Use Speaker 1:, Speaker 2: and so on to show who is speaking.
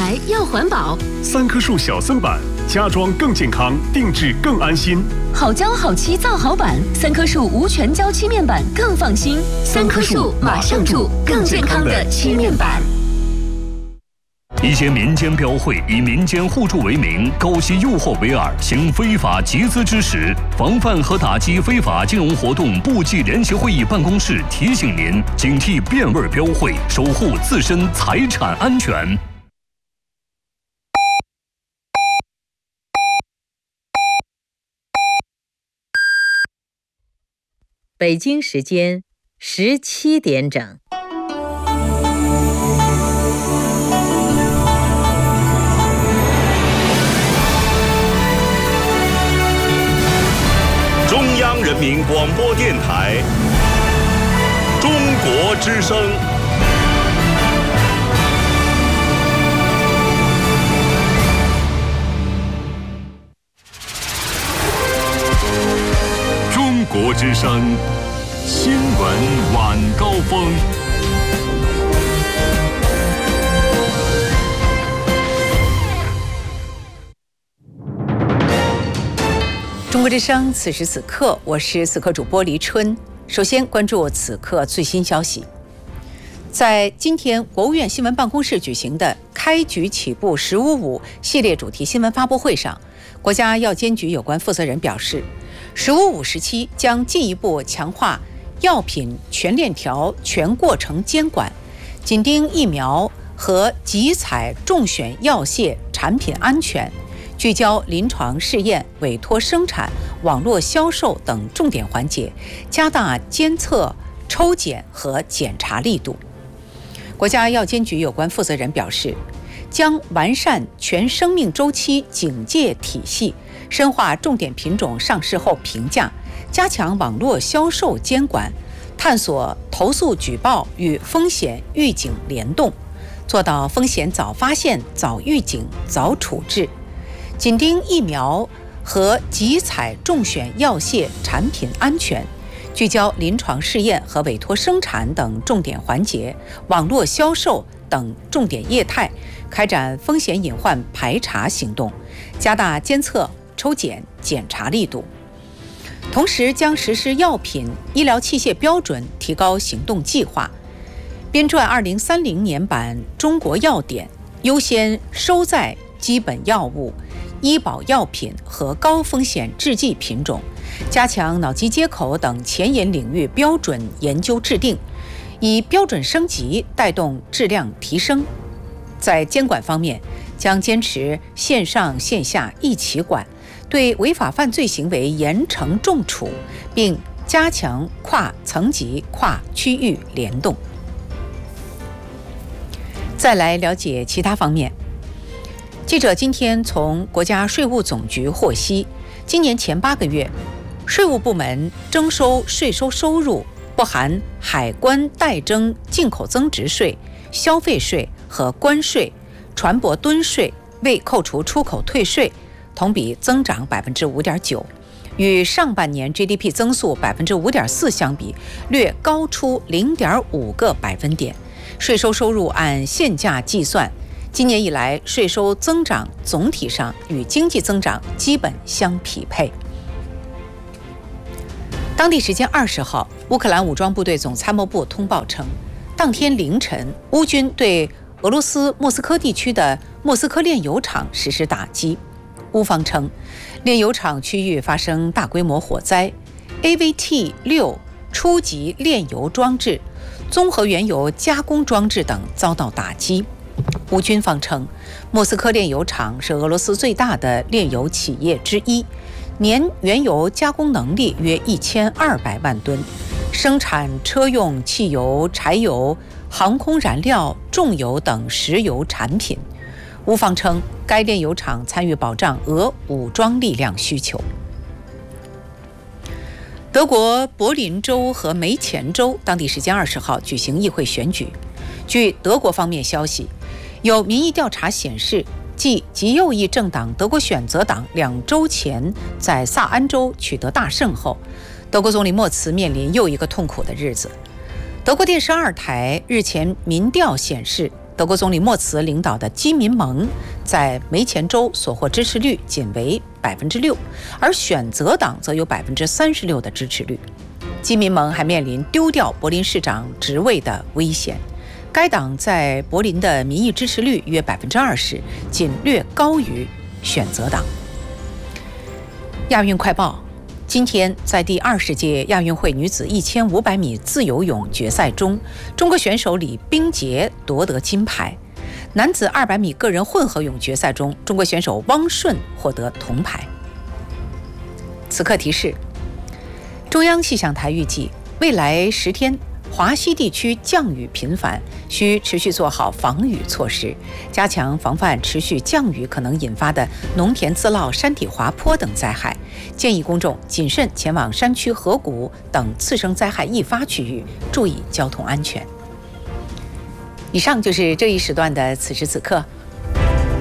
Speaker 1: 材要环保。
Speaker 2: 3棵树小森板，家装更健康，定制更安心。
Speaker 1: 好胶好漆造好板，3棵树无全胶漆面板更放心。3棵树马上住更健康的漆面板。
Speaker 3: 一些民间标会以民间互助为名，高息诱惑为饵，行非法集资之实。防范和打击非法金融活动部际联席会议办公室提醒您：警惕变味标会，守护自身财产安全。
Speaker 4: 北京时间17点整。
Speaker 5: 中央人民广播电台中国之声。
Speaker 3: 中国之声新闻晚高峰。
Speaker 6: 中国之声，此时此刻，我是此刻主播黎春。首先关注此刻最新消息。在今天国务院新闻办公室举行的开局起步“15.5”系列主题新闻发布会上，国家药监局有关负责人表示，“15.5”时期将进一步强化药品全链条全过程监管，紧盯疫苗和集采中选药械产品安全，聚焦临床试验、委托生产、网络销售等重点环节，加大监测、抽检和检查力度。国家药监局有关负责人表示，将完善全生命周期警戒体系，深化重点品种上市后评价，加强网络销售监管，探索投诉举报与风险预警联动，做到风险早发现、早预警、早处置，紧盯疫苗和集采中选药械产品安全，聚焦临床试验和委托生产等重点环节、网络销售等重点业态，开展风险隐患排查行动，加大监测、抽检、检查力度。同时将实施药品、医疗器械标准提高行动计划，编撰2030年版中国药典，优先收载基本药物、医保药品和高风险制剂品种，加强脑机接口等前沿领域标准研究制定，以标准升级带动质量提升。在监管方面，将坚持线上线下一起管，对违法犯罪行为严惩重处，并加强跨层级、跨区域联动。再来了解其他方面。记者今天从国家税务总局获悉，今年前8个月，税务部门征收税收入不含海关代征进口增值税、消费税和关税、船舶吨税未扣除出口退税，同比增长5.9%，与上半年 GDP 增速5.4%相比，略高出0.5个百分点。税收入按现价计算，今年以来税收增长总体上与经济增长基本相匹配。当地时间20号，乌克兰武装部队总参谋部通报称，当天凌晨，乌军对俄罗斯莫斯科地区的莫斯科炼油厂实施打击。乌方称，炼油厂区域发生大规模火灾 ，AVT6 初级炼油装置、综合原油加工装置等遭到打击。乌军方称，莫斯科炼油厂是俄罗斯最大的炼油企业之一，年原油加工能力约1200万吨，生产车用汽油、柴油、航空燃料、重油等石油产品。乌方称，该炼油厂参与保障俄武装力量需求。德国柏林州和梅前州当地时间20号举行议会选举。据德国方面消息，有民意调查显示，继极右翼政党德国选择党2周前在萨安州取得大胜后，德国总理默茨面临又一个痛苦的日子。德国电视2台日前民调显示， 德国总理默茨领导的基民盟在梅前州所获支持率仅为6%，而选择党则有36%的支持率。基民盟还面临丢掉柏林市长职位的危险。该党在柏林的民意支持率约20%，仅略高于选择党。亚运快报。今天，在第20届亚运会女子1500米自由泳决赛中，中国选手李冰洁夺得金牌。男子200米个人混合泳决赛中，中国选手汪顺获得铜牌。此刻提示：中央气象台预计，未来10天，华西地区降雨频繁，需持续做好防雨措施，加强防范持续降雨可能引发的农田自涝、山体滑坡等灾害。建议公众谨慎前往山区、河谷等次生灾害易发区域，注意交通安全。以上就是这一时段的此时此刻，